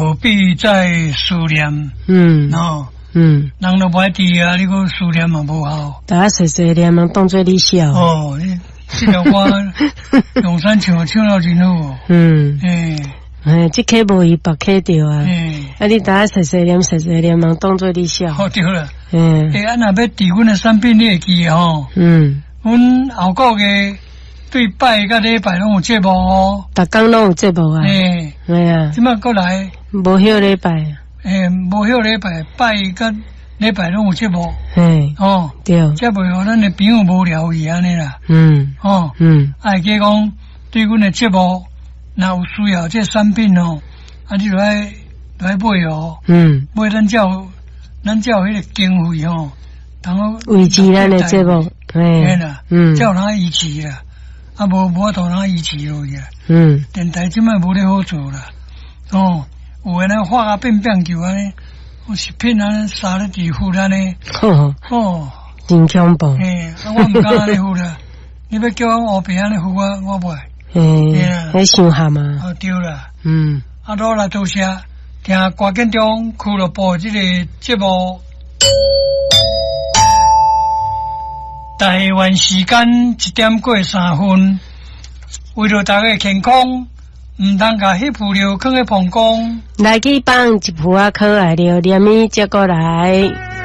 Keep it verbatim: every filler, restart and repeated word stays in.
何必再思念？ 嗯， 哦， 嗯， 人都歹治啊，你个思念嘛无效。 大家细细念嘛，当做你笑。 哦，你这条歌用山唱唱到真好。 嗯， 诶， 哎，这颗无伊别颗掉啊。 诶， 啊，你大家细细念，细细念嘛，当做你笑。 好对了。 嗯， 诶，啊，若要治阮的产品，你会记吼？ 嗯， 阮后个月对拜甲礼拜拢有节目哦。 逐工拢有节目啊。 诶， 系啊。 即摆过来。 无休礼拜。 诶，无休礼拜拜甲礼拜拢有节目。 嘿。 哦， 对。 则袂互咱的朋友无聊伊安尼啦。 嗯。 哦。 嗯。 啊，加讲对阮的节目，若有需要这产品哦，啊，你就来来买哦。 嗯。 买咱才有，咱才有迄个经费哦，通好维持咱的节目。 嘿啦。 嗯。 才有通维持啦，啊，无无法度通维持落去啦。 嗯。 电台即摆无咧好做啦。哦，有诶人画啊变变球安尼，有食品安尼杀咧地付安尼。 哦。 哦。 真恐怖。 嘿，啊，我毋敢安尼付啦。你要叫我后边安尼付我，我袂。 嘿，迄伤咸嘛。 哦，对啦。 嗯。 啊，多啦，多谢，听关键中俱乐部即个节目。台湾时间一点过三分，为了大家健康，唔通甲迄副料放喺膀胱。 来去放一副啊可爱料，连米接过来。